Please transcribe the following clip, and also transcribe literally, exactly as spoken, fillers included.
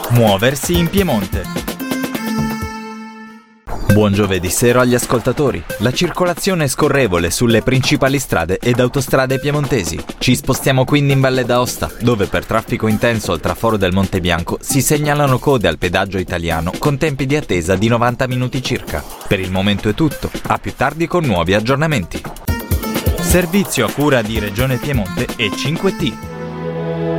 Muoversi in Piemonte. Buon giovedì sera agli ascoltatori. La circolazione è scorrevole sulle principali strade ed autostrade piemontesi. Ci spostiamo quindi in Valle d'Aosta, dove per traffico intenso al traforo del Monte Bianco si segnalano code al pedaggio italiano con tempi di attesa di novanta minuti circa. Per il momento è tutto, a più tardi con nuovi aggiornamenti. Servizio a cura di Regione Piemonte e cinque T.